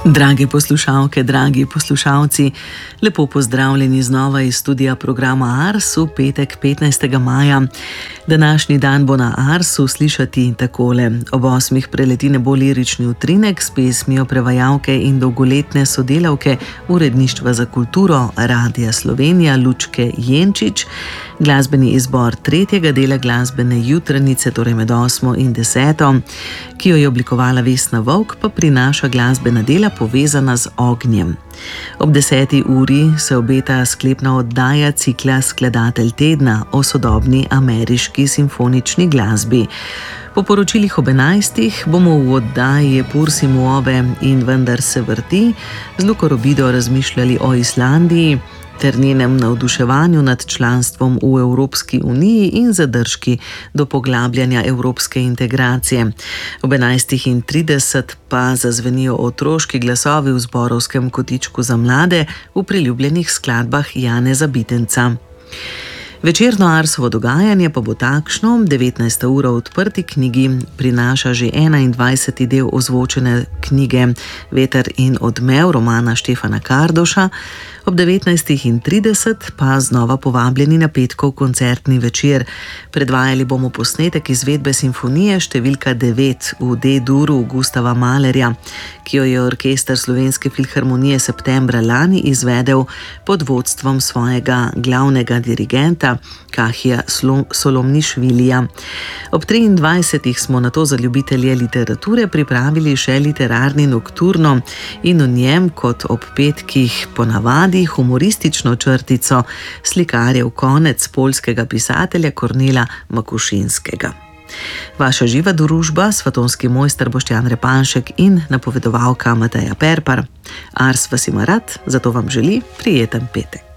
Drage poslušalke, dragi poslušalci, lepo pozdravljeni znova iz studia programa Ars v petek 15. maja. Današnji dan bo na Arsu slišati takole. Ob 8. preleti nebo lirični utrinek s pesmijo prevajalke in dolgoletne sodelavke Uredništva za kulturo Radia Slovenija Lučke Jenčič, glasbeni izbor tretjega dela glasbene jutranice, torej med 8. in 10., ki jo je oblikovala Vesna Vovk, pa prinaša glasbena dela povezana z ognjem. Ob 10. uri se obeta sklepna oddaja cikla Skladatelj tedna o sodobni ameriški simfonični glasbi. Po poročilih ob 11. bomo v oddaji Pursi Muove in Vendar se vrti z Luko Robido razmišljali o Islandiji ter njenem navduševanju nad članstvom v Evropski uniji in zadržki do poglabljanja evropske integracije. Ob 11.30 pa zazvenijo otroški glasovi v zborovskem kotičku za mlade v priljubljenih skladbah Janeza Bitenca. Večerno Arsovo dogajanje pa bo takšno: 19. ura v odprti knjigi prinaša že 21. del ozvočene knjige Veter in odmev romana Štefana Kardoša, ob 19.30 pa znova povabljeni na petkov koncertni večer. Predvajali bomo posnetek izvedbe simfonije številka 9 v D-duru Gustava Mahlerja, ki jo je orkester Slovenske filharmonije septembra lani izvedel pod vodstvom svojega glavnega dirigenta Kahija Solomnišvilija. Ob 23. smo nato za ljubitelje literature pripravili še literarni nokturno in v njem, kot ob petkih ponavadi, humoristično črtico Slikarjev konec poljskega pisatelja Kornela Makušinskega. Vaša živa družba, svatonski mojster Boštjan Repanšek in napovedovalka Mateja Perpar. Ars vas ima rad, zato vam želi prijeten petek.